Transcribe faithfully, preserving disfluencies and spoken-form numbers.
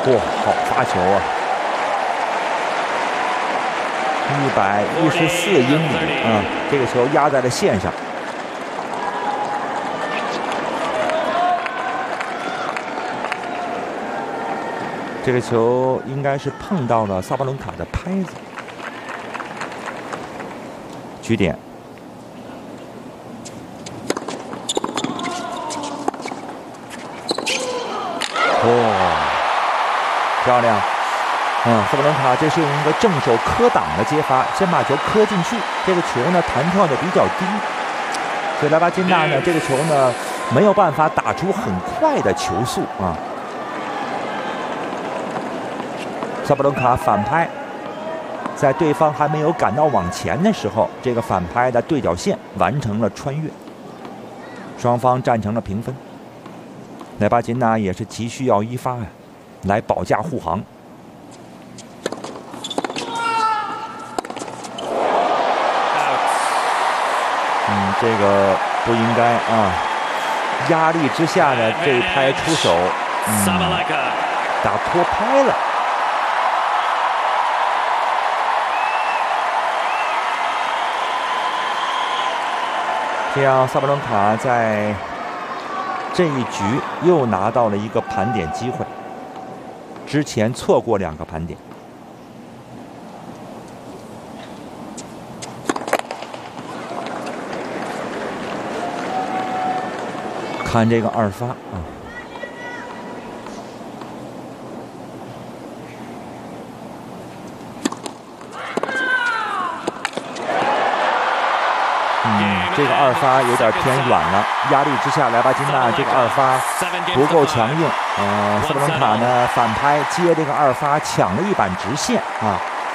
哇，好发球啊！一百一十四英里啊，这个球压在了线上。这个球应该是碰到了萨巴伦卡的拍子。局点。哦，漂亮！嗯，萨巴伦卡这是用一个正手磕挡的接发，先把球磕进去。这个球呢弹跳的比较低，所以莱巴金纳呢这个球呢没有办法打出很快的球速啊。萨巴伦卡反拍，在对方还没有赶到往前的时候，这个反拍的对角线完成了穿越，双方战成了平分。莱巴金纳也是急需要一发呀，来保驾护航。嗯，这个不应该啊！压力之下的这一拍出手，嗯，打脱拍了。这样，萨巴伦卡在这一局又拿到了一个盘点机会，之前错过两个盘点。看这个二发啊，嗯，这个二发有点偏软了，压力之下，莱巴金纳这个二发不够强硬。呃，萨巴伦卡呢反拍接这个二发抢了一板直线啊。